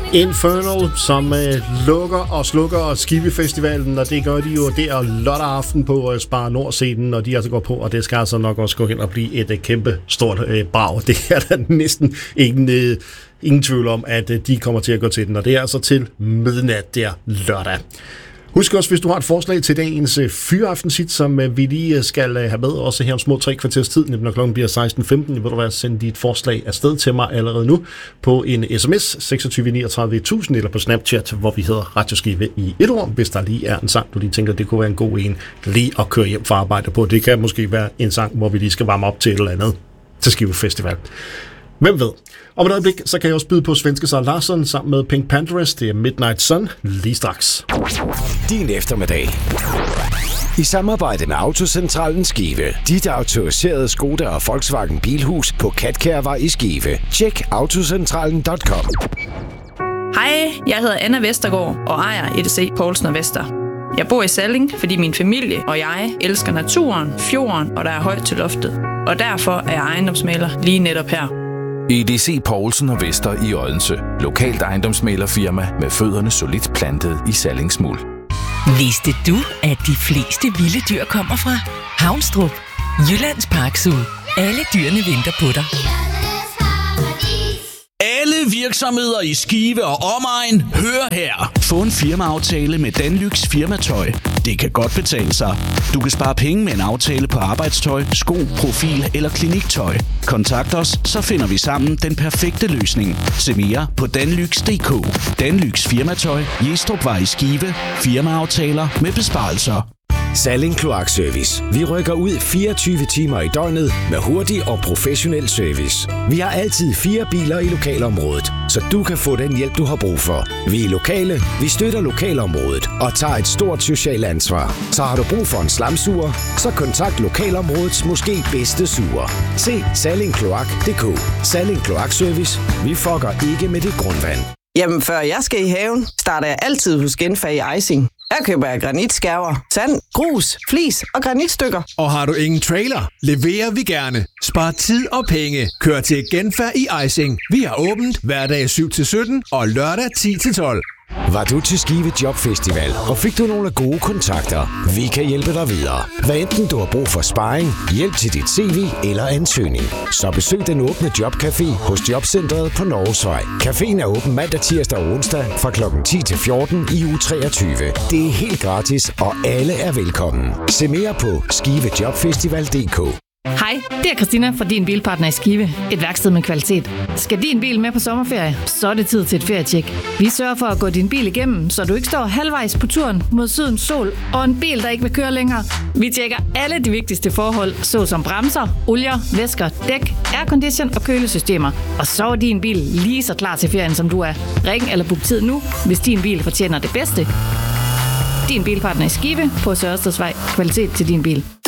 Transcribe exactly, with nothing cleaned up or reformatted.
Infernal, som øh, lukker og slukker og Skive Festivalen, og det gør de jo der lørdag aften på øh, Spar Nord-scenen, og de altså går på, og det skal altså nok også gå hen og blive et øh, kæmpe stort øh, brag. Det er der næsten ingen, øh, ingen tvivl om, at øh, de kommer til at gå til den, og det er altså til midnat der lørdag. Husk også, hvis du har et forslag til dagens fyraftensigt, som vi lige skal have med, også her om små tre kvarters tid, når klokken bliver seksten femten, vil du være sende dit forslag afsted til mig allerede nu på en sms seksogtyve niogtredive tusind eller på Snapchat, hvor vi hedder Radioskive i et ord, hvis der lige er en sang, du lige tænker, det kunne være en god en lige at køre hjem fra arbejde på. Det kan måske være en sang, hvor vi lige skal varme op til et eller andet til Skive Festival. Hvem ved? Om et øjeblik, så kan jeg også byde på svenske Zara Larsson sammen med Pink Panthers. Det er Midnight Sun lige straks. Din eftermiddag. I samarbejde med Autocentralen Skive. Dit autoriserede Skoda og Volkswagen Bilhus på Katkærvej i Skive. Tjek autocentralen punktum com. Hej, jeg hedder Anna Vestergaard og ejer E D C Poulsen og Vester. Jeg bor i Salling, fordi min familie og jeg elsker naturen, fjorden og der er højt til loftet. Og derfor er jeg ejendomsmægler lige netop her. E D C Poulsen og Vester i Odense. Lokalt ejendomsmæglerfirma med fødderne solidt plantet i Sallingsmuld. Vidste du, at de fleste vilde dyr kommer fra Havnstrup, Jyllands Park Zoo? Alle dyrene venter på dig. Alle virksomheder i Skive og omegn, hør her. Få en firmaaftale med Danlys Firmatøj. Det kan godt betale sig. Du kan spare penge med en aftale på arbejdstøj, sko, profil eller kliniktøj. Kontakt os, så finder vi sammen den perfekte løsning. Se mere på danlyx punktum d k. Danlyx Firmatøj, Jestrupvej i Skive. Firmaaftaler med besparelser. Salling Kloakservice. Vi rykker ud fireogtyve timer i døgnet med hurtig og professionel service. Vi har altid fire biler i lokalområdet, så du kan få den hjælp, du har brug for. Vi er lokale, vi støtter lokalområdet og tager et stort socialt ansvar. Så har du brug for en slamsuger, så kontakt lokalområdets måske bedste suger. Se salling kloak punktum d k. Salling Kloakservice. Vi fucker ikke med dit grundvand. Jamen, før jeg skal i haven, starter jeg altid hos Genfag i Ejsing. Her køber jeg granitskærver, sand, grus, flis og granitstykker. Og har du ingen trailer, leverer vi gerne. Spar tid og penge. Kør til Genfag i Ejsing. Vi har åbent hverdag syv til sytten og lørdag ti til tolv. Var du til Skive Jobfestival, og fik du nogle gode kontakter? Vi kan hjælpe dig videre. Hvad enten du har brug for sparring, hjælp til dit C V eller ansøgning, så besøg den åbne jobcafé hos Jobcentret på Norgesvej. Caféen er åben mandag, tirsdag og onsdag fra klokken ti til fjorten i uge treogtyve. Det er helt gratis, og alle er velkommen. Se mere på skive jobfestival punktum d k. Hej, det er Christina fra Din Bilpartner i Skive. Et værksted med kvalitet. Skal din bil med på sommerferie, så er det tid til et ferietjek. Vi sørger for at gå din bil igennem, så du ikke står halvvejs på turen mod sydens sol og en bil, der ikke vil køre længere. Vi tjekker alle de vigtigste forhold, såsom bremser, olier, væsker, dæk, aircondition og kølesystemer. Og så er din bil lige så klar til ferien, som du er. Ring eller book tid nu, hvis din bil fortjener det bedste. Din Bilpartner i Skive på Sørstedvej. Kvalitet til din bil.